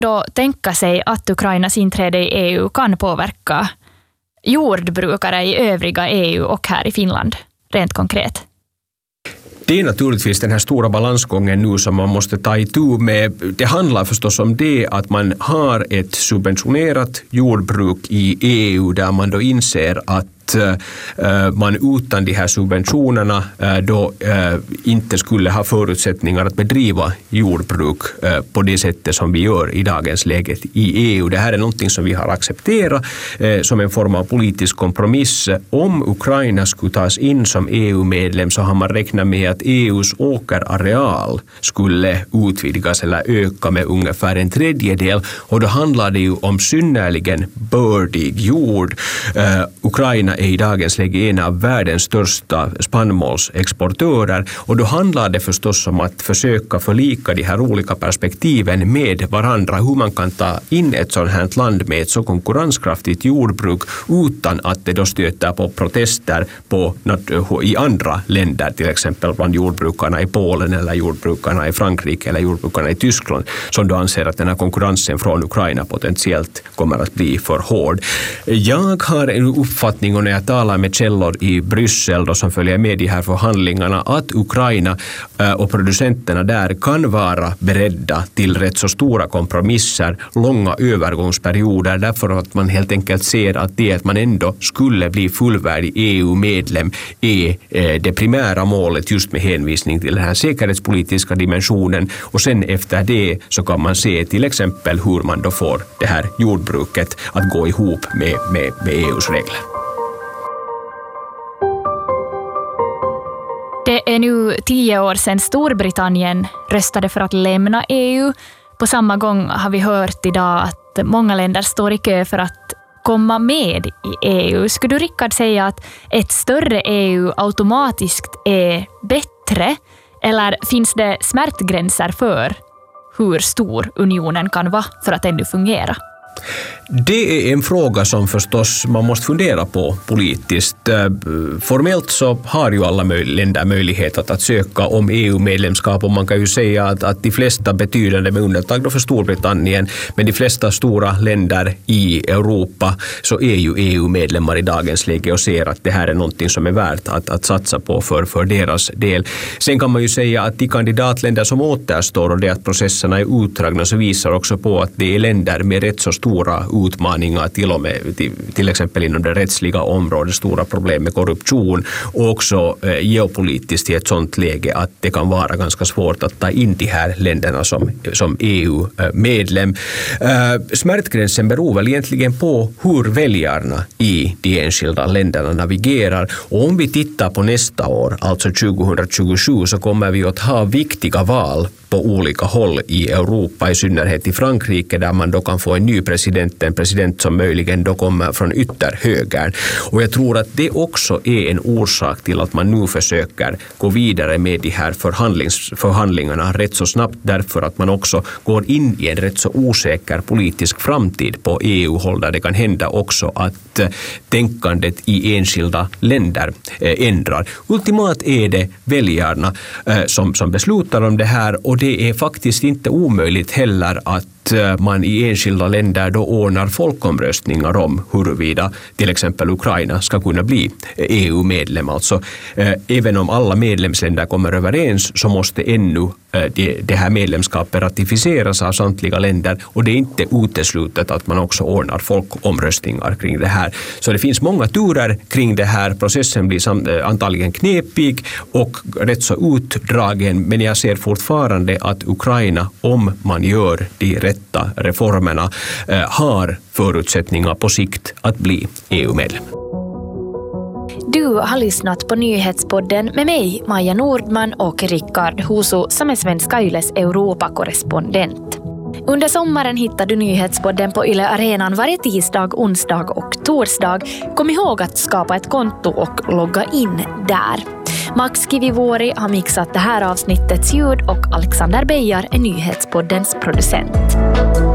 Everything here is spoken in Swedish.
då tänka sig att Ukrainas inträde i EU kan påverka jordbrukare i övriga EU och här i Finland, rent konkret? Det är naturligtvis den här stora balansgången nu som man måste ta itu med. Det handlar förstås om det att man har ett subventionerat jordbruk i EU där man då inser att man utan de här subventionerna då inte skulle ha förutsättningar att bedriva jordbruk på det sättet som vi gör i dagens läge i EU. Det här är någonting som vi har accepterat som en form av politisk kompromiss. Om Ukraina skulle tas in som EU-medlem så har man räknat med att EUs åkerareal skulle utvidgas eller öka med ungefär 1/3, och då handlar det ju om synnerligen bördig jord. Ukraina är i dagens läge en av världens största spannmålsexportörer, och då handlar det förstås om att försöka förlika de här olika perspektiven med varandra, hur man kan ta in ett sådant här land med ett så konkurrenskraftigt jordbruk utan att det då stöter på protester i andra länder, till exempel bland jordbrukarna i Polen eller jordbrukarna i Frankrike eller jordbrukarna i Tyskland, som då anser att den här konkurrensen från Ukraina potentiellt kommer att bli för hård. Jag har en uppfattning, och när jag talar med källor i Bryssel då, som följer med de här förhandlingarna, att Ukraina och producenterna där kan vara beredda till rätt så stora kompromisser, långa övergångsperioder, därför att man helt enkelt ser att det att man ändå skulle bli fullvärdig EU-medlem är det primära målet, just med hänvisning till den här säkerhetspolitiska dimensionen, och sen efter det så kan man se till exempel hur man då får det här jordbruket att gå ihop med EUs regler. Det är nu 10 år sedan Storbritannien röstade för att lämna EU. På samma gång har vi hört idag att många länder står i kö för att komma med i EU. Skulle du, Rickard, säga att ett större EU automatiskt är bättre, eller finns det smärtgränser för hur stor unionen kan vara för att ännu fungera? Det är en fråga som förstås man måste fundera på politiskt. Formellt så har ju alla länder möjlighet att söka om EU-medlemskap, och man kan ju säga att de flesta betydande, med undantag då för Storbritannien, men de flesta stora länder i Europa så är ju EU-medlemmar i dagens läge och ser att det här är någonting som är värt att satsa på för deras del. Sen kan man ju säga att de kandidatländer som återstår och det att processerna är utdragna så visar också på att det är länder med rätt så stora utmaningar, till och med till exempel inom det rättsliga området, stora problem med korruption, och också geopolitiskt i ett sådant läge att det kan vara ganska svårt att ta in de här länderna som EU-medlem. Smärtgränsen beror väl egentligen på hur väljarna i de enskilda länderna navigerar, och om vi tittar på nästa år, alltså 2027, så kommer vi att ha viktiga val på olika håll i Europa, i synnerhet i Frankrike, där man då kan få en ny president, en president som möjligen då kommer från ytterhögern. Och jag tror att det också är en orsak till att man nu försöker gå vidare med de här förhandlingarna rätt så snabbt, därför att man också går in i en rätt så osäker politisk framtid på EU-håll, där det kan hända också att tänkandet i enskilda länder ändrar. Ultimat är det väljarna som beslutar om det här, och det är faktiskt inte omöjligt heller att man i enskilda länder då ordnar folkomröstningar om huruvida till exempel Ukraina ska kunna bli EU-medlem. Alltså även om alla medlemsländer kommer överens så måste ännu det här medlemskapet ratificeras av samtliga länder, och det är inte uteslutet att man också ordnar folkomröstningar kring det här. Så det finns många turer kring det här. Processen blir antagligen knepig och rätt så utdragen, men jag ser fortfarande att Ukraina, om man gör de rätta reformerna, har förutsättningar på sikt att bli EU-medlem. Du har lyssnat på Nyhetspodden med mig, Maja Nordman, och Rickard Husu, som är Svenska Yles Europa-korrespondent. Under sommaren hittar du Nyhetspodden på Yle Arenan varje tisdag, onsdag och torsdag. Kom ihåg att skapa ett konto och logga in där. Max Kivivuori har mixat det här avsnittets ljud, och Alexander Beijar är Nyhetspoddens producent.